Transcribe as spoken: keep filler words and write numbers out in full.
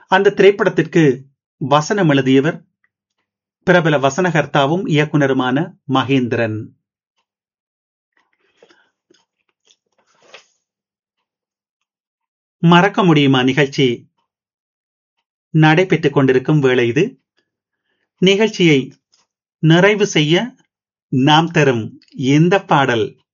அந்த திரைப்படத்திற்கு வசனம் எழுதியவர் பிரபல வசனகர்த்தாவும் இயக்குனருமான மகேந்திரன். மறக்க முடியுமா நிகழ்ச்சி நடைபெற்றுக் கொண்டிருக்கும் வேளை இது. நிகழ்ச்சியை நிறைவு செய்ய நாம் தரும் இந்த பாடல்